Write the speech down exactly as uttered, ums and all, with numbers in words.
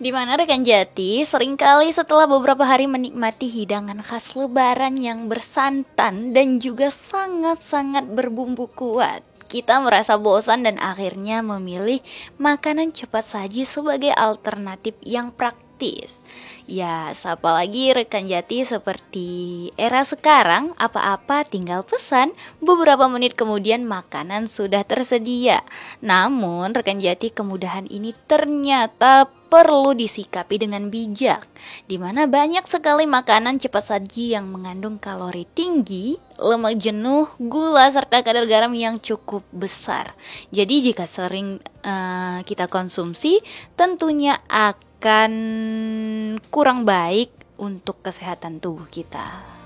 Di mana rekan Jati seringkali setelah beberapa hari menikmati hidangan khas Lebaran yang bersantan dan juga sangat-sangat berbumbu kuat, kita merasa bosan dan akhirnya memilih makanan cepat saji sebagai alternatif yang praktis. Ya, siapa lagi rekan Jati seperti era sekarang, apa-apa tinggal pesan, beberapa menit kemudian makanan sudah tersedia. Namun, rekan Jati, kemudahan ini ternyata perlu disikapi dengan bijak, di mana banyak sekali makanan cepat saji yang mengandung kalori tinggi, lemak jenuh, gula, serta kadar garam yang cukup besar. Jadi jika sering uh, kita konsumsi, tentunya akan kurang baik untuk kesehatan tubuh kita.